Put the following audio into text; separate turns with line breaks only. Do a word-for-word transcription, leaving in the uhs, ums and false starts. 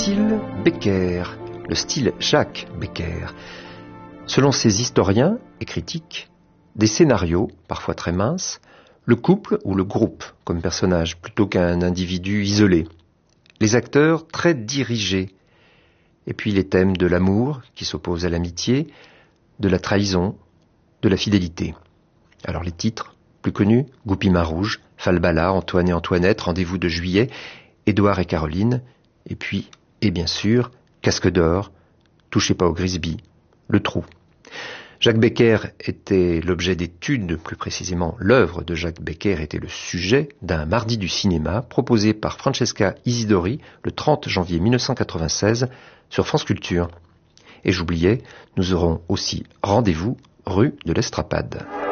style Becker, le style Jacques Becker. Selon ses historiens et critiques, des scénarios, parfois très minces, le couple ou le groupe comme personnage plutôt qu'un individu isolé, les acteurs très dirigés, et puis les thèmes de l'amour qui s'oppose à l'amitié, de la trahison, de la fidélité. Alors les titres plus connus, Goupil-Main Rouge, Falbala, Antoine et Antoinette, Rendez-vous de juillet, Édouard et Caroline, et puis, et bien sûr, Casque d'or, Touchez pas au Grisby, Le Trou. Jacques Becker était l'objet d'études, plus précisément l'œuvre de Jacques Becker était le sujet d'un mardi du cinéma proposé par Francesca Isidori le trente janvier mille neuf cent quatre-vingt-seize sur France Culture. Et j'oubliais, nous aurons aussi rendez-vous rue de l'Estrapade.